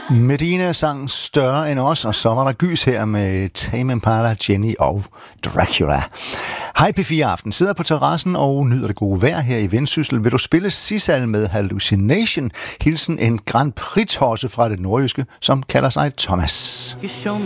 Medina sang Større end os, og så var der gys her med Tame Impala, Jenny og Dracula. Hej P4 Aften. Sidder på terrassen og nyder det gode vejr her i Vendsyssel. Vil du spille Sissal med Hallucination? Hilsen en Grand Prix-tosse fra det nordjyske, som kalder sig Thomas.